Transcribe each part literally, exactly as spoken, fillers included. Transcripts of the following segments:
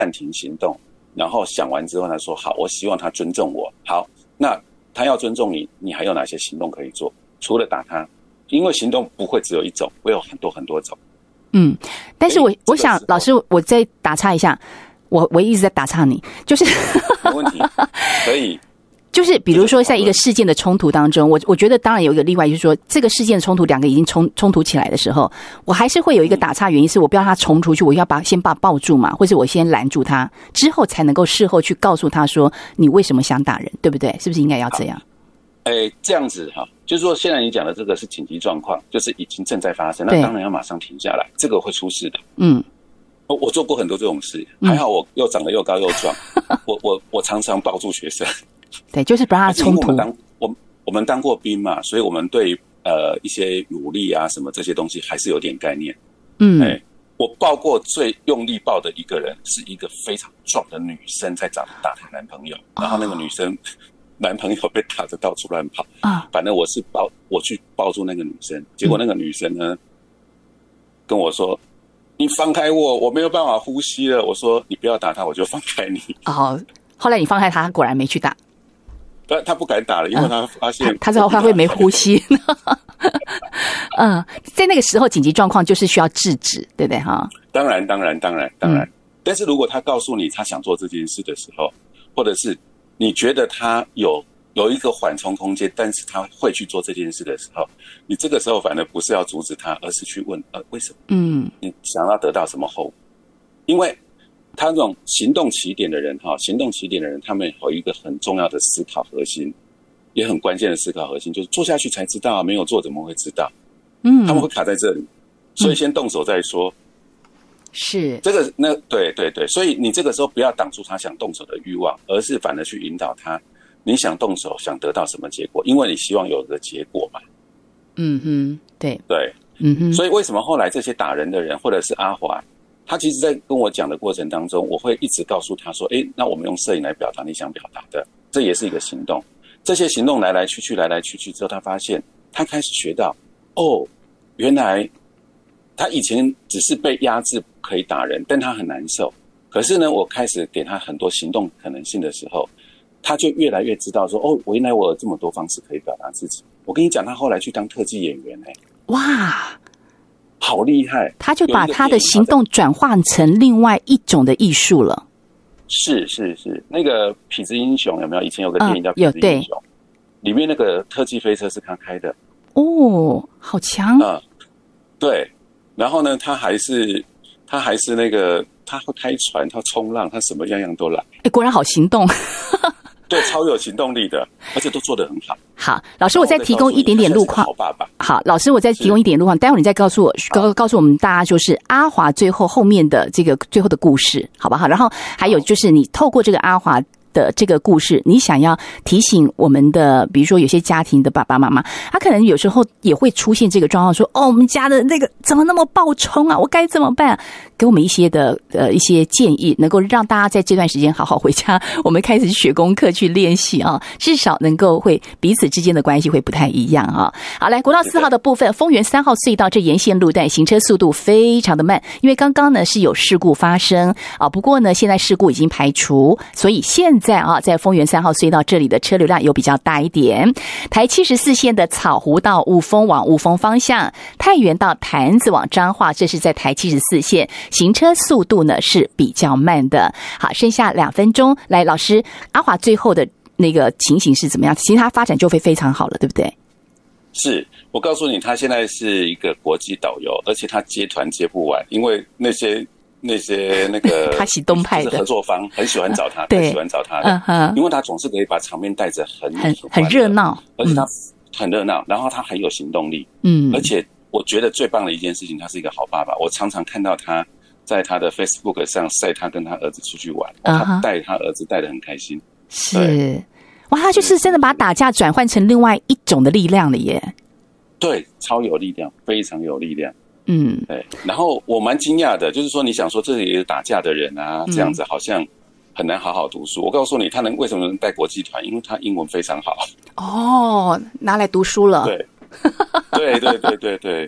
暂停行动，然后想完之后呢，说好，我希望他尊重我。好，那他要尊重你，你还有哪些行动可以做？除了打他，因为行动不会只有一种，会有很多很多种。 嗯，但是我我想老师，我再打岔一下，我我一直在打岔你，就是没问题，可以。 就是比如说在一个事件的冲突当中，我我觉得当然有一个例外，就是说这个事件的冲突两个已经冲冲突起来的时候，我还是会有一个打岔原因，是我不要他冲出去，我要把先把抱住嘛，或者我先拦住他，之后才能够事后去告诉他说你为什么想打人，对不对？是不是应该要这样？ 哎，这样子哈，就是说现在你讲的这个是紧急状况，就是已经正在发生，那当然要马上停下来，这个会出事的。嗯。我我做过很多这种事，还好我又长得又高又壮，嗯、我我我常常抱住学生。 对，就是不让他冲突。 我们当我我们当过兵嘛，所以我们对呃一些武力啊什么这些东西还是有点概念。嗯，哎，我抱过最用力抱的一个人是一个非常壮的女生在打打她男朋友，然后那个女生、哦、男朋友被打得到处乱跑啊，反正我是抱我去抱住那个女生，结果那个女生呢、嗯、跟我说。你放开我，我没有办法呼吸了。我说你不要打他，我就放开你。 哦，后来你放开他，果然没去打。 他他不敢打了，因为他发现、 嗯、他知道他会没呼吸。嗯，在那个时候紧急状况就是需要制止，对不对哈？ 当然，当然，当然，当然、嗯。但是如果他告诉你他想做这件事的时候，或者是你觉得他有有一个缓冲空间，但是他会去做这件事的时候，你这个时候反而不是要阻止他，而是去问呃为什么？嗯，你想要得到什么后果？因为他这种行动起点的人哈，行动起点的人，他们有一个很重要的思考核心，也很关键的思考核心，就是做下去才知道，没有做怎么会知道？嗯，他们会卡在这里，所以先动手再说。 是这个那对对对，所以你这个时候不要挡住他想动手的欲望，而是反而去引导他。你想动手，想得到什么结果？因为你希望有个结果嘛。 嗯哼，对对，嗯哼。所以为什么后来这些打人的人，或者是阿华，他其实在跟我讲的过程当中，我会一直告诉他说：“哎，那我们用摄影来表达你想表达的，这也是一个行动。”这些行动来来去去，来来去去之后，他发现他开始学到，哦，原来他以前只是被压制可以打人，但他很难受。可是呢，我开始给他很多行动可能性的时候。他就越来越知道说，哦，原来我有这么多方式可以表达自己。我跟你讲，他后来去当特技演员哎、欸， 哇， 好厉害！ 他就把他的行动转换成另外一种的艺术了。 是是是，那个痞子英雄有没有？以前有个电影叫痞子英雄，嗯、里面那个特技飞车是他开的。 哦，好强！ 嗯，对。然后呢，他还是他还是那个。他会开船，他冲浪，他什么样样都来。 哎，果然好行动。 对，超有行动力的，而且都做得很好。 好，老师，我再提供一点点路况。 好爸爸。 好，老师，我再提供一点路况，待会儿你再告诉我，告告诉我们大家，就是阿华最后后面的这个最后的故事，好不好？然后还有就是你透过这个阿华的这个故事，你想要提醒我们的，比如说有些家庭的爸爸妈妈，他可能有时候也会出现这个状况，说哦，我们家的那个怎么那么暴冲啊，我该怎么办？给我们一些的呃一些建议，能够让大家在这段时间好好回家，我们开始学功课去练习啊，至少能够会彼此之间的关系会不太一样啊。好，来国道四号的部分，丰原三号隧道这沿线路段行车速度非常的慢，因为刚刚呢是有事故发生啊，不过呢现在事故已经排除，所以现在啊在丰原三号隧道这里的车流量有比较大一点。台七十四线的草湖到雾峰往雾峰方向，太原到潭子往彰化，这是在台七十四线。行车速度呢是比较慢的。好，剩下两分钟，来，老师，阿华最后的那个情形是怎么样？其实他发展就会非常好了，对不对？ 是，我告诉你，他现在是一个国际导游，而且他接团接不完，因为那些那些那个他喜东派的合作方很喜欢找他， 对， 很喜欢找他的，嗯，因为他总是可以把场面带着很很很热闹， 而且他很热闹，然后他很有行动力，嗯，而且我觉得最棒的一件事情，他是一个好爸爸。我常常看到他在他的 Facebook 上晒他跟他儿子出去玩， uh-huh. 他带他儿子带得很开心。 是，哇，他就是真的把打架转换成另外一种的力量了耶。 对，超有力量，非常有力量。嗯，对。然后我蛮惊讶的，就是说你想说这里有打架的人啊，这样子好像很难好好读书。我告诉你，他能为什么能带国际团？因为他英文非常好。 哦，拿来读书了。 对，对对对对对。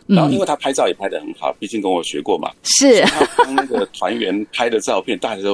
然后因为他拍照也拍得很好，毕竟跟我学过嘛， 是他帮那个团员拍的照片，大家都